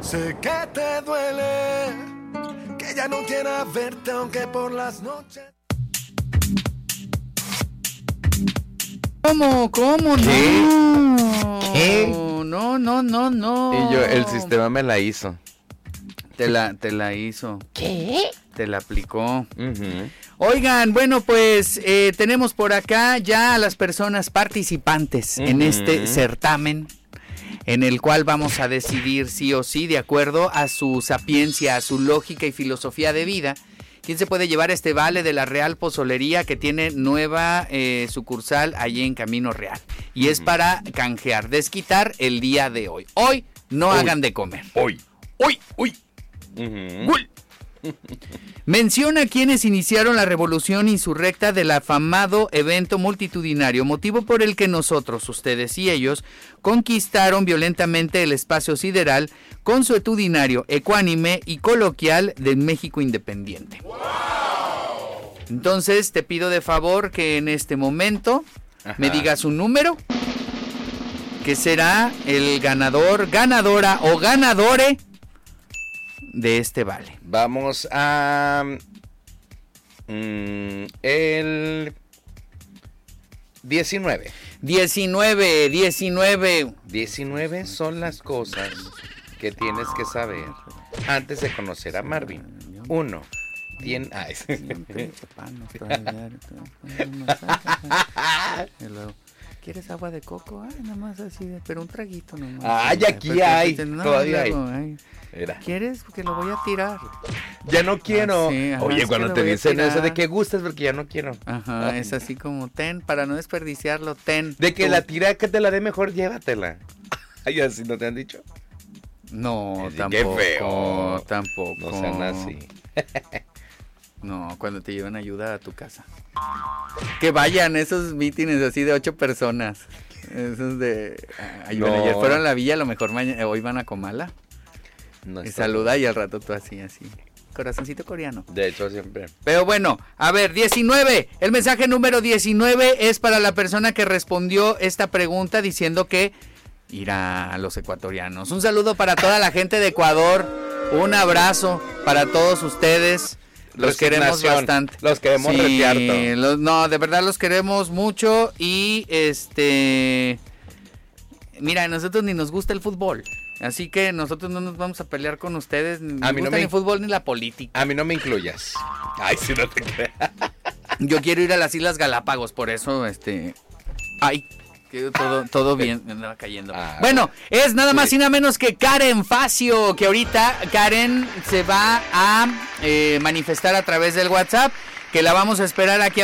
Sé que te duele, que ya no quiera verte aunque por las noches. ¿Cómo? ¿Qué? No. ¿Qué? No. Y yo, el sistema me la hizo. Te la hizo. ¿Qué? Te la aplicó. Uh-huh. Oigan, bueno, pues tenemos por acá ya a las personas participantes en este certamen, en el cual vamos a decidir sí o sí, de acuerdo a su sapiencia, a su lógica y filosofía de vida, quién se puede llevar este vale de la Real Pozolería, que tiene nueva sucursal allí en Camino Real. Y es para canjear, desquitar el día de hoy. Hoy no hagan de comer. Hoy. Uh-huh. Menciona quienes iniciaron la revolución insurrecta del afamado evento multitudinario, motivo por el que nosotros, ustedes y ellos, conquistaron violentamente el espacio sideral, consuetudinario, ecuánime y coloquial del México independiente. ¡Wow! Entonces te pido de favor que en este momento me digas un número, que será el ganador, ganadora o ganadore de este vale. Vamos a el 19. 19 son las cosas que tienes que saber antes de conocer a Marvin. 1. ¿Quieres agua de coco? Ay, nada más así, pero un traguito nomás. Ay, aquí hay, todavía hay. Era. ¿Quieres? Porque lo voy a tirar. Ya no quiero. Sí, ajá, oye, cuando te dicen eso de que gustas, porque ya no quiero. Ajá, ay, es así como ten, para no desperdiciarlo, ten. De que la tira que te la dé mejor, llévatela. Ay, así no te han dicho. No, es tampoco. Qué feo. Tampoco. No sean así. No, cuando te llevan ayuda a tu casa. Que vayan esos mítines así de 8 personas. Esos de... No. Ayer fueron a la villa, a lo mejor hoy van a Comala. No y saluda y al rato tú así. Corazoncito coreano. De hecho, siempre. Pero bueno, a ver, 19. El mensaje número 19 es para la persona que respondió esta pregunta diciendo que irá a los ecuatorianos. Un saludo para toda la gente de Ecuador. Un abrazo para todos ustedes. Los queremos bastante. Los queremos retear. No, de verdad los queremos mucho. Y mira, a nosotros ni nos gusta el fútbol. Así que nosotros no nos vamos a pelear con ustedes. Ni nos gusta ni el fútbol ni la política. A mí no me incluyas. Ay, si no te creas. Yo quiero ir a las Islas Galápagos, por eso, ay, que todo bien, me andaba cayendo. Bueno, es nada más y nada menos que Karen Facio, que ahorita Karen se va a manifestar a través del WhatsApp, que la vamos a esperar aquí